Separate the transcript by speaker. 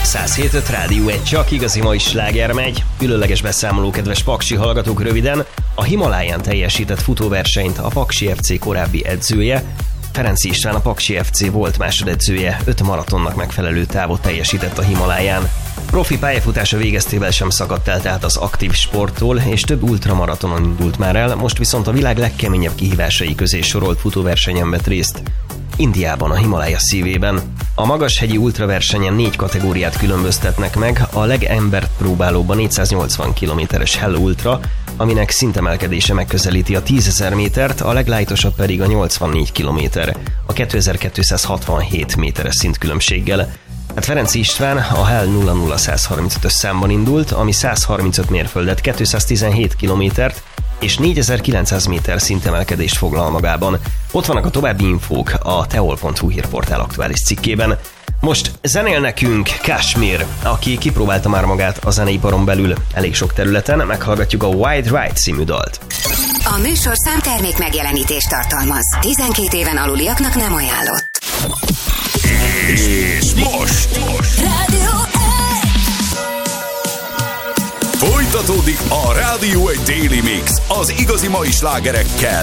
Speaker 1: 107.5 Rádió 1, csak igazi mai sláger megy. Különleges beszámoló, kedves paksi hallgatók, röviden. A Himaláján teljesített futóversenyt a Paksi FC korábbi edzője, Ferenczy István, a Paksi FC volt másodedzője, 5 maratonnak megfelelő távot teljesített a Himaláján. Profi pályafutása végeztével sem szakadt el tehát az aktív sporttól, és több ultramaratonon indult már el, most viszont a világ legkeményebb kihívásai közé sorolt futóversenyen vett részt. Indiában, a Himalája szívében. A magashegyi ultraversenyen 4 kategóriát különböztetnek meg, a legembert próbálóban 480 km-es Hell Ultra, aminek szintemelkedése megközelíti a 10.000 métert, a leglájtosabb pedig a 84 km, a 2267 méteres szintkülönbséggel. Hát Ferenczy István a Hell 00135-ös számban indult, ami 135 mérföldet, 217 kilométert és 4900 méter szintemelkedést foglal magában. Ott vannak a további infók a teol.hu hírportál aktuális cikkében. Most zenél nekünk Kashmir, aki kipróbálta már magát a zeneiparon belül elég sok területen, meghallgatjuk a Wide Ride című dalt.
Speaker 2: A műsorszám termék megjelenítést tartalmaz. 12 éven aluliaknak nem ajánlott.
Speaker 3: És most
Speaker 2: Rádió 1!
Speaker 3: folytatódik a Rádió 1 Daily Mix az igazi mai slágerekkel.